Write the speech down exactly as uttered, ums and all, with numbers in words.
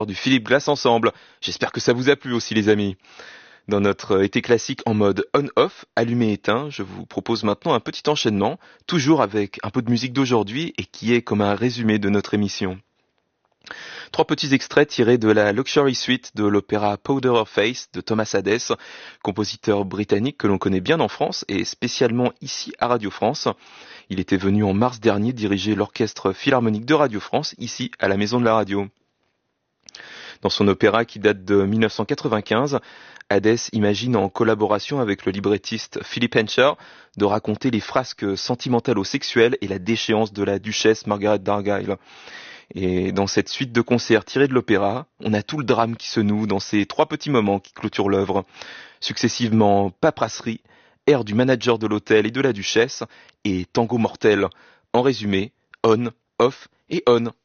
du Philippe Glass ensemble. J'espère que ça vous a plu aussi les amis. Dans notre été classique en mode on-off, allumé-éteint, je vous propose maintenant un petit enchaînement, toujours avec un peu de musique d'aujourd'hui et qui est comme un résumé de notre émission. Trois petits extraits tirés de la Luxury Suite de l'opéra Powder of Face de Thomas Hadès, compositeur britannique que l'on connaît bien en France et spécialement ici à Radio France. Il était venu en mars dernier diriger l'orchestre philharmonique de Radio France, ici à la Maison de la Radio. Dans son opéra qui date de mille neuf cent quatre-vingt-quinze, Hadès imagine en collaboration avec le librettiste Philip Hencher de raconter les frasques sentimentalo-sexuelles et la déchéance de la duchesse Margaret d'Argyle. Et dans cette suite de concerts tirés de l'opéra, on a tout le drame qui se noue dans ces trois petits moments qui clôturent l'œuvre. Successivement paperasserie, air du manager de l'hôtel et de la duchesse, et tango mortel. En résumé, on, off et on.